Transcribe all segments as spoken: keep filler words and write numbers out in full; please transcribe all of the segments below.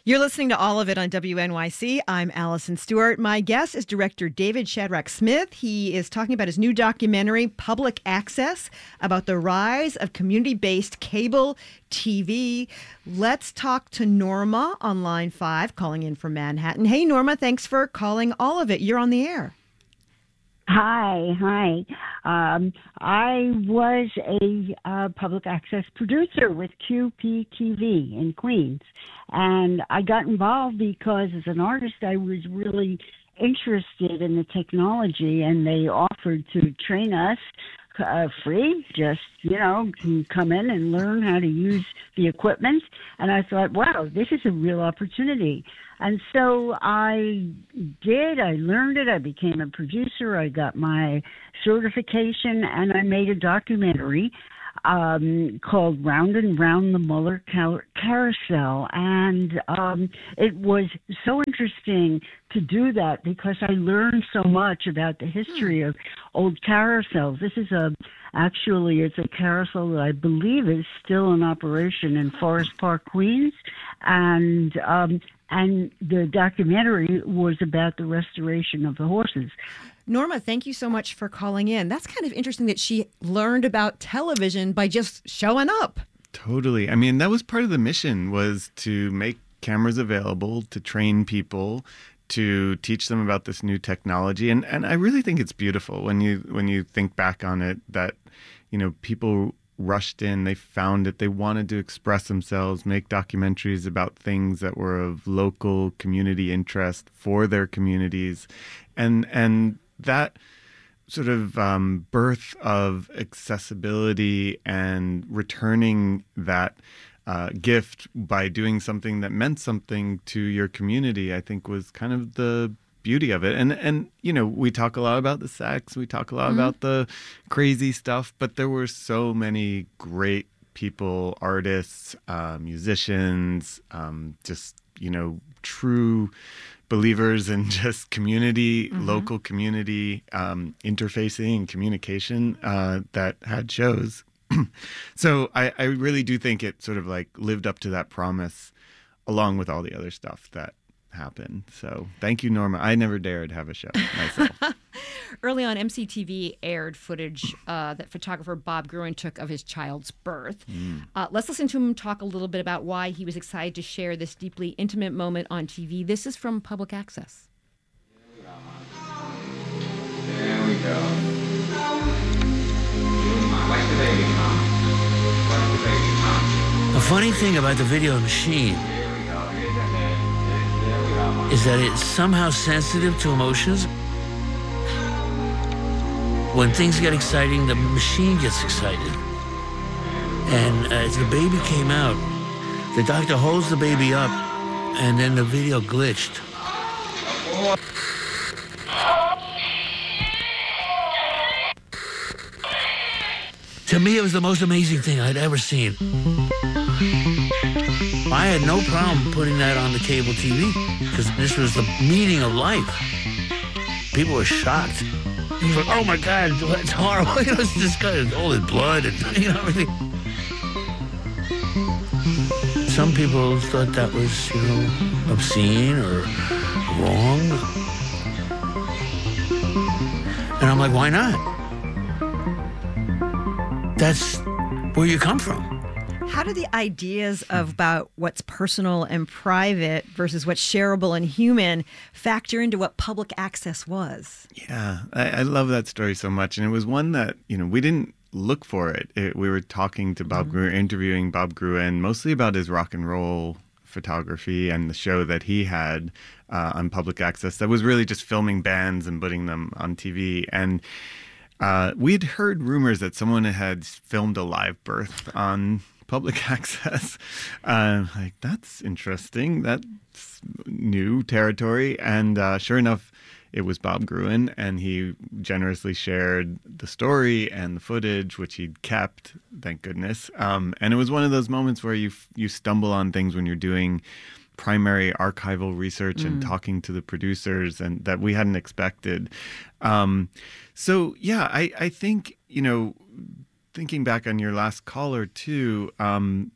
You're listening to All of It on W N Y C. I'm Allison Stewart. My guest is director David Shadrach Smith. He is talking about his new documentary, Public Access, about the rise of community-based cable T V. Let's talk to Norma on line five, calling in from Manhattan. Hey, Norma, thanks for calling All of It. You're on the air. Hi, hi. Um, I was a uh, public access producer with Q P T V in Queens, and I got involved because as an artist I was really interested in the technology, and they offered to train us uh, free, just, you know, can come in and learn how to use the equipment. And I thought, wow, this is a real opportunity. And so I did, I learned it, I became a producer, I got my certification, and I made a documentary um, called Round and Round the Mueller Car- Carousel. And um, it was so interesting to do that because I learned so much about the history of old carousels. This is a, actually, it's a carousel that I believe is still in operation in Forest Park, Queens. And um, And the documentary was about the restoration of the horses. Norma, thank you so much for calling in. That's kind of interesting that she learned about television by just showing up. Totally. I mean, that was part of the mission, was to make cameras available, to train people, to teach them about this new technology. And and I really think it's beautiful when you when you think back on it, that, you know, people rushed in, they found it, they wanted to express themselves, make documentaries about things that were of local community interest for their communities. And and that sort of um, birth of accessibility and returning that uh, gift by doing something that meant something to your community, I think was kind of the beauty of it. And, and you know, we talk a lot about the sex, we talk a lot mm-hmm. about the crazy stuff, but there were so many great people, artists, uh, musicians, um, just, you know, true believers in just community, mm-hmm. local community, um, interfacing and communication uh, that had shows. So I, I really do think it sort of like lived up to that promise, along with all the other stuff that happen. So thank you, Norma. I never dared have a show myself. Early on, M C T V aired footage uh, that photographer Bob Gruen took of his child's birth. Mm. Uh, let's listen to him talk a little bit about why he was excited to share this deeply intimate moment on T V. This is from Public Access. There we go. Watch the baby, Mom. Watch the baby, Mom. The funny thing about the video machine is that it's somehow sensitive to emotions. When things get exciting, the machine gets excited. And as the baby came out, the doctor holds the baby up, and then the video glitched. To me, it was the most amazing thing I'd ever seen. I had no problem putting that on the cable T V because this was the meaning of life. People were shocked. He was like, "Oh my God, it's horrible!" You know, it's disgusting. All this blood and you know everything. Some people thought that was, you know, obscene or wrong, and I'm like, "Why not? That's where you come from." How do the ideas of about what's personal and private versus what's shareable and human factor into what public access was? Yeah, I, I love that story so much. And it was one that, you know, we didn't look for it. it we were talking to Bob mm-hmm. Gruen, interviewing Bob Gruen, mostly about his rock and roll photography and the show that he had uh, on public access that was really just filming bands and putting them on T V. And uh, we'd heard rumors that someone had filmed a live birth on public access. Uh, like, that's interesting. That's new territory. And uh, sure enough, it was Bob Gruen, and he generously shared the story and the footage, which he'd kept, thank goodness. Um, and it was one of those moments where you you stumble on things when you're doing primary archival research mm. and talking to the producers, and that we hadn't expected. Um, so, yeah, I, I think, you know, thinking back on your last caller too, um,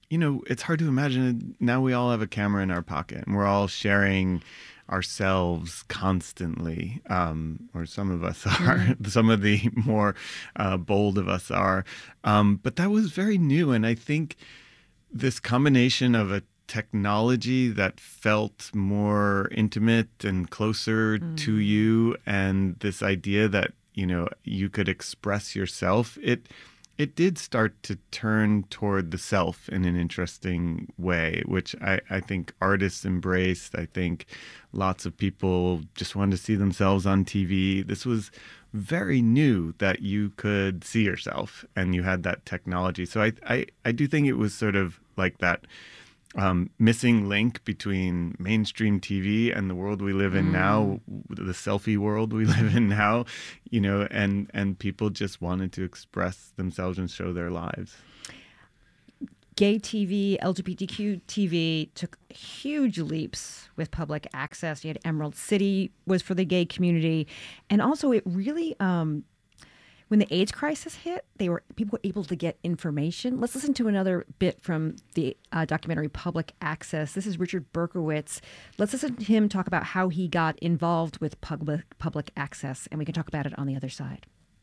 you know, it's hard to imagine. Now we all have a camera in our pocket and we're all sharing ourselves constantly, um, or some of us are, mm-hmm. some of the more uh, bold of us are. Um, but that was very new. And I think this combination of a technology that felt more intimate and closer mm. to you, and this idea that, you know, you could express yourself, it it did start to turn toward the self in an interesting way, which I, I think artists embraced. I think lots of people just wanted to see themselves on T V. This was very new that you could see yourself and you had that technology. So I I, I do think it was sort of like that Um, missing link between mainstream T V and the world we live in mm. now, the selfie world we live in now, you know, and, and people just wanted to express themselves and show their lives. Gay T V, L G B T Q T V took huge leaps with public access. You had Emerald City was for the gay community. And also it really... Um, When the AIDS crisis hit, they were people were able to get information. Let's listen to another bit from the uh, documentary Public Access. This is Richard Berkowitz. Let's listen to him talk about how he got involved with public public access, and we can talk about it on the other side.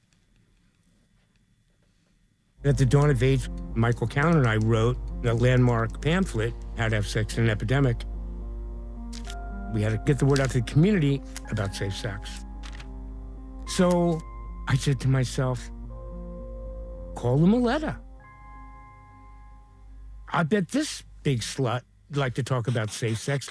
At the dawn of AIDS, Michael Callan and I wrote a landmark pamphlet, How to Have Sex in an Epidemic. We had to get the word out to the community about safe sex. So I said to myself, call them a letter. I bet this big slut would like to talk about safe sex.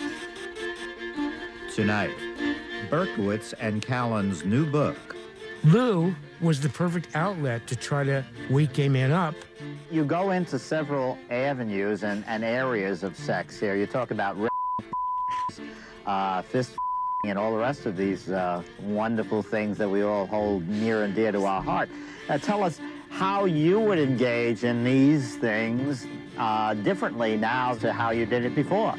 Tonight, Berkowitz and Callan's new book. Lou was the perfect outlet to try to wake gay men up. You go into several avenues and, and areas of sex here. You talk about uh, fist and all the rest of these uh, wonderful things that we all hold near and dear to our heart. Now, tell us how you would engage in these things uh, differently now to how you did it before.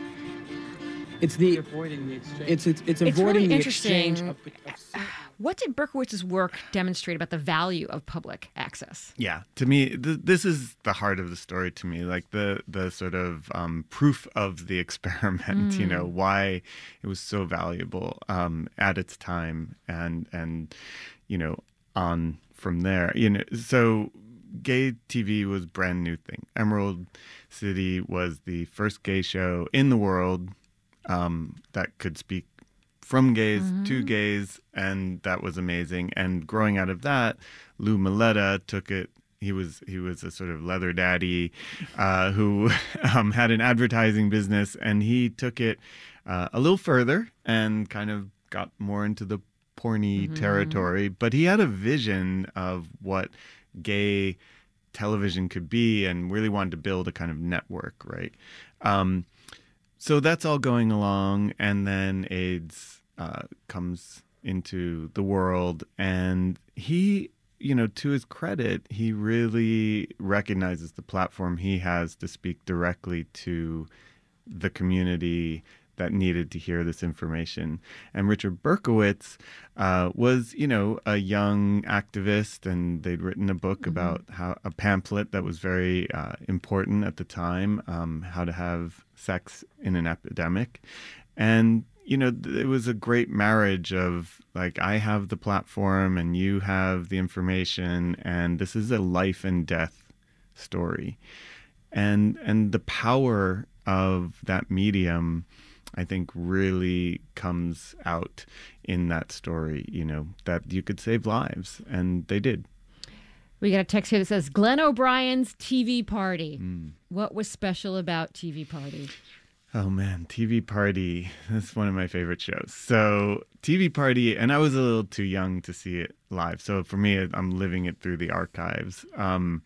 It's the avoiding the exchange. It's it's, it's It's avoiding really the interesting. exchange. Of, of, What did Berkowitz's work demonstrate about the value of public access? Yeah, to me, th- this is the heart of the story to me, like the the sort of um, proof of the experiment, mm. you know, why it was so valuable um, at its time and, and, you know, on from there. You know, so gay T V was a brand new thing. Emerald City was the first gay show in the world um, that could speak from gays mm-hmm. to gays, and that was amazing. And growing out of that, Lou Maletta took it. He was he was a sort of leather daddy uh, who um, had an advertising business, and he took it uh, a little further and kind of got more into the porny mm-hmm. territory. But he had a vision of what gay television could be, and really wanted to build a kind of network, right? Um, so that's all going along, and then AIDS Uh, comes into the world, and he, you know, to his credit, he really recognizes the platform he has to speak directly to the community that needed to hear this information. And Richard Berkowitz uh, was, you know, a young activist, and they'd written a book mm-hmm. about how a pamphlet that was very uh, important at the time, um, how to have sex in an epidemic. And you know, it was a great marriage of like, I have the platform and you have the information, and this is a life and death story. And and the power of that medium, I think, really comes out in that story, you know, that you could save lives, and they did. We got a text here that says, Glenn O'Brien's T V Party. Mm. What was special about T V Party? Oh, man, T V Party. That's one of my favorite shows. So T V Party, and I was a little too young to see it live. So for me, I'm living it through the archives. Um,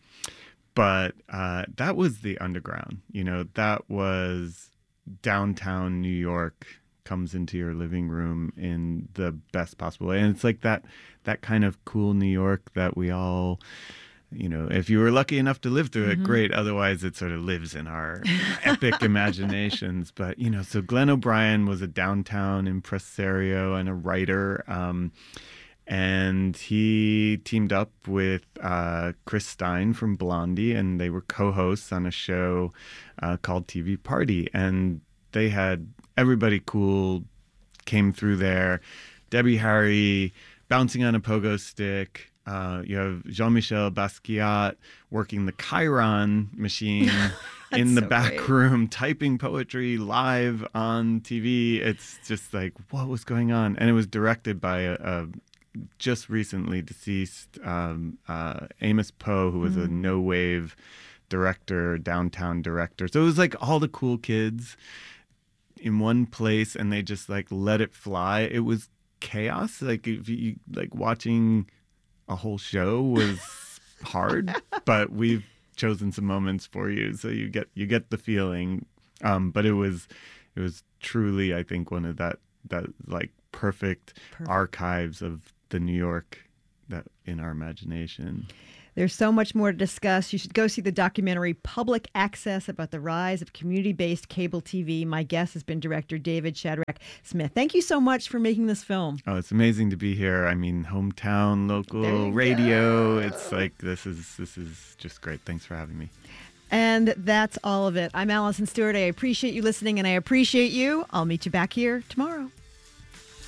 but uh, that was the underground. You know, that was downtown New York comes into your living room in the best possible way. And it's like that, that kind of cool New York that we all... You know, if you were lucky enough to live through it, mm-hmm. great. Otherwise, it sort of lives in our epic imaginations. But, you know, so Glenn O'Brien was a downtown impresario and a writer. Um, And he teamed up with uh, Chris Stein from Blondie, and they were co-hosts on a show uh, called T V Party. And they had everybody cool came through there. Debbie Harry bouncing on a pogo stick. Uh, you have Jean-Michel Basquiat working the Chiron machine in the so back great. room, typing poetry live on T V. It's just like, what was going on? And it was directed by a, a just recently deceased um, uh, Amos Poe, who was mm. a no-wave director, downtown director. So it was like all the cool kids in one place, and they just like let it fly. It was chaos. Like if you like watching a whole show was hard, but we've chosen some moments for you, so you get you get the feeling. Um, but it was it was truly, I think, one of that that like perfect, perfect. archives of the New York that in our imagination. There's so much more to discuss. You should go see the documentary Public Access about the rise of community-based cable T V. My guest has been director David Shadrach Smith. Thank you so much for making this film. Oh, it's amazing to be here. I mean, hometown, local radio. Go. It's like this is this is just great. Thanks for having me. And that's all of it. I'm Allison Stewart. I appreciate you listening, and I appreciate you. I'll meet you back here tomorrow.